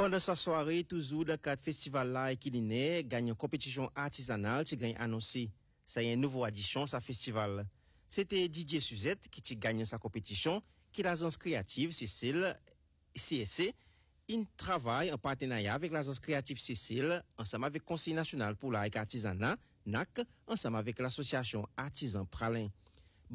Pendant sa soirée, toujours dans le cadre festival là, Equiline gagne une compétition artisanale qui gagne annoncé. Ça y est une nouvelle addition, sa festival. C'était DJ Suzette qui gagne sa compétition, qui l'agence créative Cécile CSC. Il travaille en partenariat avec l'agence créative Cécile, ensemble avec le Conseil national pour l'art et artisanat, NAC, ensemble avec l'association Artisans Pralin.